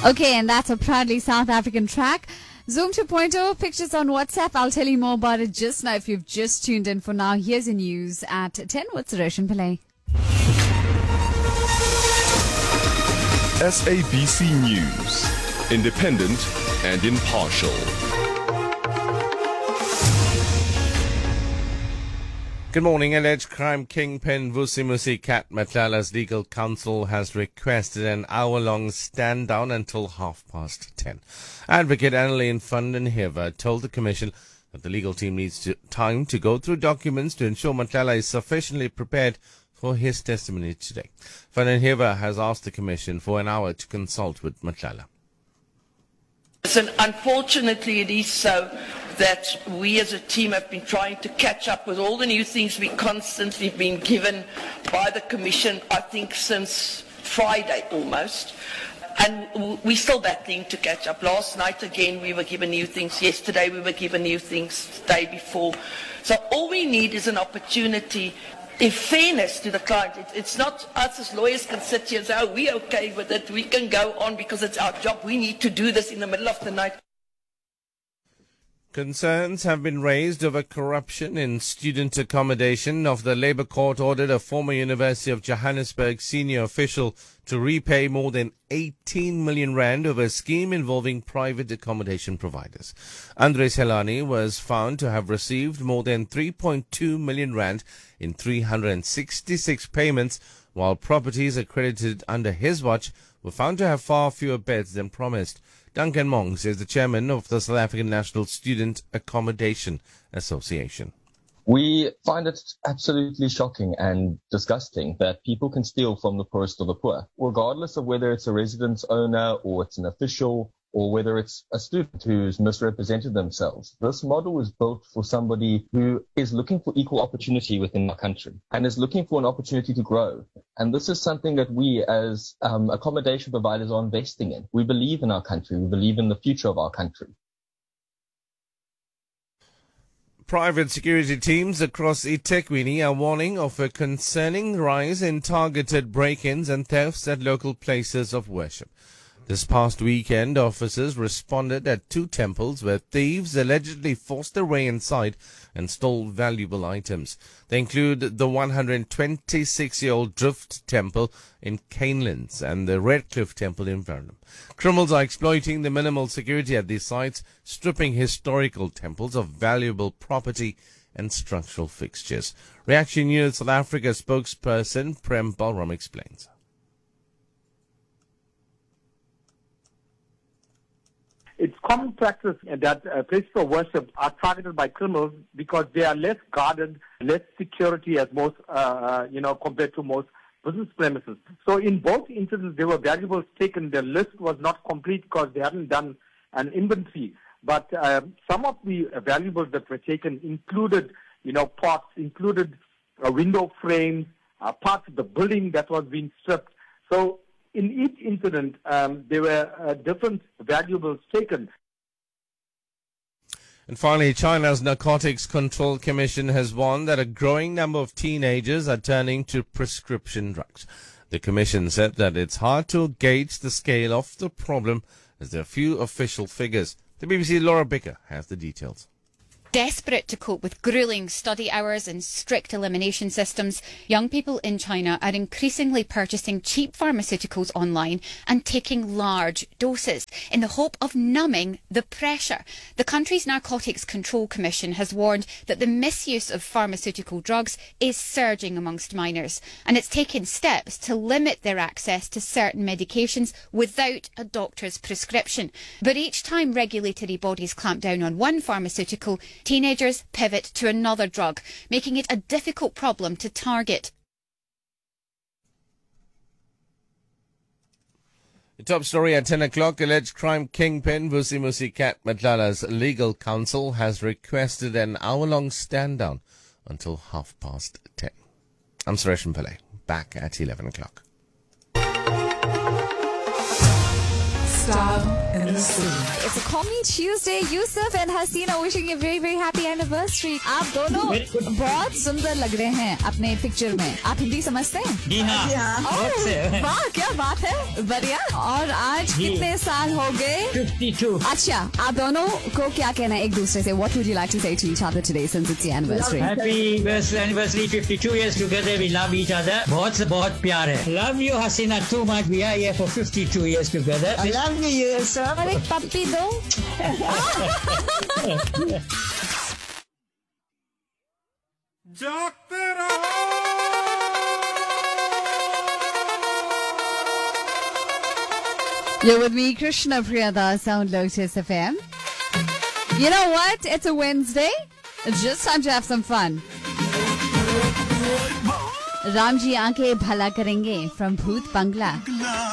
Okay, and that's a proudly South African track. Zoom 2.0, pictures on WhatsApp. I'll tell you more about it just now if you've just tuned in. For now, here's the news at 10 with Suresh Pillai. SABC News, independent and impartial. Good morning. Alleged crime kingpin Vusimusi Kat Matlala's legal counsel has requested an hour-long stand-down until 10:30. Advocate Annalene van den Heever told the commission that the legal team needs time to go through documents to ensure Matlala is sufficiently prepared for his testimony today. Van den Heever has asked the commission for an hour to consult with Matlala. Unfortunately, it is so that we as a team have been trying to catch up with all the new things we constantly been given by the Commission, I think since Friday almost. And we're still battling to catch up. Last night again we were given new things. Yesterday we were given new things. The day before. So all we need is an opportunity, in fairness to the client. It's not us as lawyers can sit here and say, oh, we're okay with it. We can go on because it's our job. We need to do this in the middle of the night. Concerns have been raised over corruption in student accommodation. Of the Labour Court ordered a former University of Johannesburg senior official to repay more than 18 million rand over a scheme involving private accommodation providers. Andres Helani was found to have received more than 3.2 million rand in 366 payments, while properties accredited under his watch were found to have far fewer beds than promised. Duncan Monks is the chairman of the South African National Student Accommodation Association. We find it absolutely shocking and disgusting that people can steal from the poorest of the poor, regardless of whether it's a residence owner or it's an official or whether it's a student who's misrepresented themselves. This model is built for somebody who is looking for equal opportunity within our country and is looking for an opportunity to grow. And this is something that we as accommodation providers are investing in. We believe in our country. We believe in the future of our country. Private security teams across eThekwini are warning of a concerning rise in targeted break-ins and thefts at local places of worship. This past weekend, officers responded at two temples where thieves allegedly forced their way inside and stole valuable items. They include the 126-year-old Drift Temple in Canelands and the Redcliffe Temple in Verulam. Criminals are exploiting the minimal security at these sites, stripping historical temples of valuable property and structural fixtures. Reaction News South Africa spokesperson Prem Balram explains. It's common practice that places of worship are targeted by criminals because they are less guarded, less security as most, compared to most business premises. So in both incidents, there were valuables taken. The list was not complete because they hadn't done an inventory. But some of the valuables that were taken included, pots, included window frames, parts of the building that was being stripped. So in each incident, there were different valuables taken. And finally, China's Narcotics Control Commission has warned that a growing number of teenagers are turning to prescription drugs. The commission said that it's hard to gauge the scale of the problem as there are few official figures. The BBC Laura Bicker has the details. Desperate to cope with gruelling study hours and strict elimination systems, young people in China are increasingly purchasing cheap pharmaceuticals online and taking large doses in the hope of numbing the pressure. The country's Narcotics Control Commission has warned that the misuse of pharmaceutical drugs is surging amongst minors, and it's taken steps to limit their access to certain medications without a doctor's prescription. But each time regulatory bodies clamp down on one pharmaceutical, teenagers pivot to another drug, making it a difficult problem to target. The top story at 10 o'clock, alleged crime kingpin Vusimusi Kat Matlala's legal counsel has requested an hour-long stand-down until 10:30. I'm Suresh Pillai, back at 11 o'clock. Style and It's a Comedy Tuesday. Yusuf and Hasina wishing you a very very happy anniversary. आप दोनों बहुत सुंदर लग रहे हैं अपने picture में. आप हिंदी समझते हैं? जी हाँ. वाह क्या बात है, बढ़िया. और आज कितने साल हो गए? 52. अच्छा, आप दोनों को क्या कहना है एक दूसरे से? What would you like to say to each other today since it's the anniversary? Happy anniversary, 52 years together. We love each other. बहुत से बहुत प्यार है. Love you, Hasina, too much. We are here for 52 years together. I love you, Yusuf. और एक पप्पी दो. You're with me, Krishna Priyadas on Lotus FM. You know what? It's a Wednesday. It's just time to have some fun. Ramji aanke bhala karenge from Bhoot Bangla.